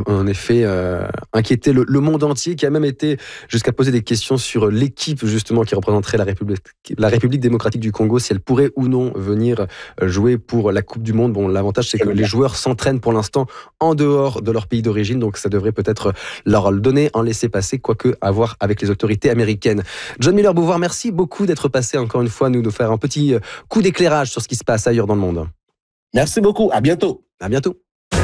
en effet inquiété le monde entier, qui a même été jusqu'à poser des questions sur l'équipe justement qui représenterait la République démocratique du Congo, si elle pourrait ou non venir jouer pour la Coupe du Monde. Bon, l'avantage c'est que les joueurs s'entraînent pour l'instant en dehors de leur pays d'origine, donc ça devrait peut-être leur donner un laissez-passer, quoique à voir avec les autorités américaines. John Muller-Beauvoir, merci beaucoup d'être passé encore une fois nous faire un petit coup d'éclairage sur ce qui se passe ailleurs dans le monde. Merci beaucoup, à bientôt. À bientôt.